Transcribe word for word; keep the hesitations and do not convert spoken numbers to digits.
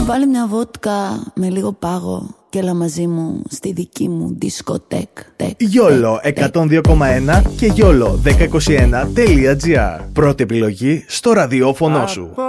Βάλε μια βότκα με λίγο πάγο και έλα μαζί μου στη δική μου δισκοτέκ. Γιόλο εκατόν δύο κόμμα ένα και γιόλο δέκα είκοσι ένα τελεία τζι άρ. Πρώτη επιλογή στο ραδιόφωνο σου.